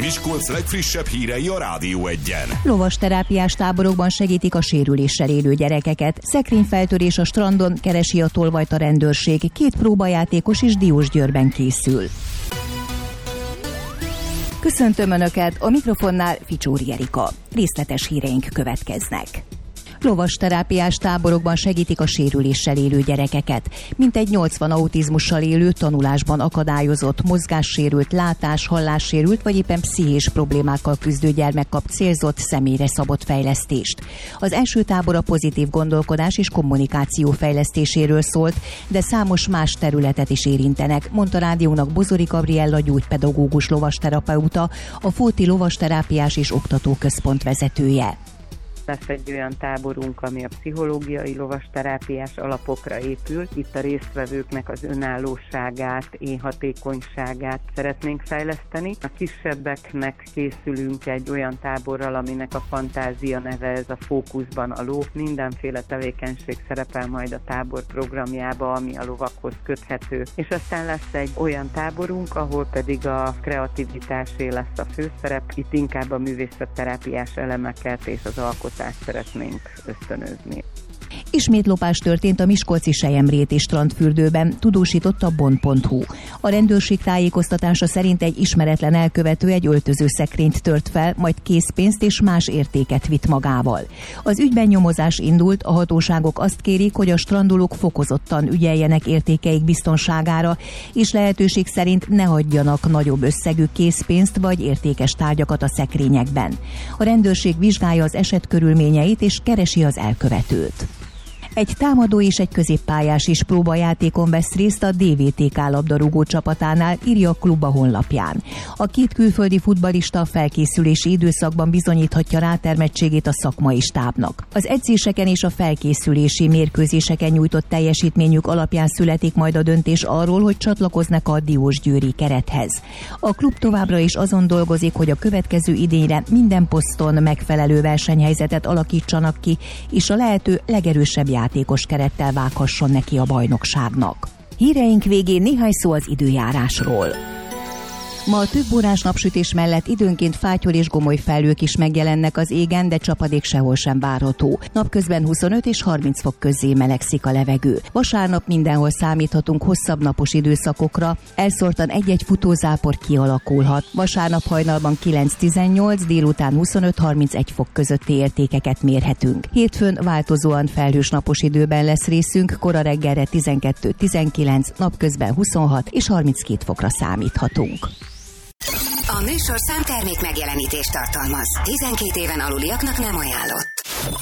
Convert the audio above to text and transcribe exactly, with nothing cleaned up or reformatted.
Miskolc legfrissebb hírei a Rádió Egyen. Lovasterápiás táborokban segítik a sérüléssel élő gyerekeket. Szekrényfeltörés a strandon, keresi a tolvajt a rendőrség. Két próbajátékos is Diósgyőrben készül. Köszöntöm Önöket, a mikrofonnál Ficsóri Erika. Részletes híreink következnek. Lovasterápiás táborokban segítik a sérüléssel élő gyerekeket. Mintegy nyolcvan autizmussal élő, tanulásban akadályozott, mozgássérült, látás, hallássérült vagy éppen pszichés problémákkal küzdő gyermek kap célzott, személyre szabott fejlesztést. Az első tábor a pozitív gondolkodás és kommunikáció fejlesztéséről szólt, de számos más területet is érintenek, mondta rádiónak Bozori Gabriella gyógypedagógus lovasterapeuta, a Fóti Lovasterápiás és Oktatóközpont vezetője. Lesz egy olyan táborunk, ami a pszichológiai lovasterápiás alapokra épül. Itt a résztvevőknek az önállóságát, énhatékonyságát szeretnénk fejleszteni. A kisebbeknek készülünk egy olyan táborral, aminek a fantázia neve, ez a fókuszban a ló. Mindenféle tevékenység szerepel majd a tábor programjába, ami a lovakhoz köthető. És aztán lesz egy olyan táborunk, ahol pedig a kreativitásé lesz a főszerep. Itt inkább a művészetterápiás elemeket és az alkotást szeretnénk ösztönözni. Ismét lopás történt a miskolci Selyemréti strandfürdőben, tudósított a bond pont hu. A rendőrség tájékoztatása szerint egy ismeretlen elkövető egy öltözőszekrényt tört fel, majd készpénzt és más értéket vitt magával. Az ügyben nyomozás indult, a hatóságok azt kérik, hogy a strandolók fokozottan ügyeljenek értékeik biztonságára, és lehetőség szerint ne hagyjanak nagyobb összegű készpénzt vagy értékes tárgyakat a szekrényekben. A rendőrség vizsgálja az eset körülményeit és keresi az elkövetőt. Egy támadó és egy középpályás is próbajátékon vesz részt a dé vé té ká labdarúgó csapatánál, írja a klub a honlapján. A két külföldi futballista a felkészülési időszakban bizonyíthatja rátermettségét a szakmai stábnak. Az edzéseken és a felkészülési mérkőzéseken nyújtott teljesítményük alapján születik majd a döntés arról, hogy csatlakoznak a diósgyőri kerethez. A klub továbbra is azon dolgozik, hogy a következő idényre minden poszton megfelelő versenyhelyzetet alakítsanak ki, és a lehető legerősebb játékos kerettel vághasson neki a bajnokságnak. Híreink végén néhány szó az időjárásról. Ma a több órás napsütés mellett időnként fátyol és gomoly felhők is megjelennek az égen, de csapadék sehol sem várható. Napközben huszonöt és harminc fok közé melegszik a levegő. Vasárnap mindenhol számíthatunk hosszabb napos időszakokra, elszórtan egy-egy futózápor kialakulhat. Vasárnap hajnalban kilenc-tizennyolc, délután huszonöt harmincegy fok közötti értékeket mérhetünk. Hétfőn változóan felhős napos időben lesz részünk, kora reggelre tizenkettő-tizenkilenc, napközben huszonhat és harminckét fokra számíthatunk. A műsor számtermék megjelenítést tartalmaz. tizenkét éven aluliaknak nem ajánlott.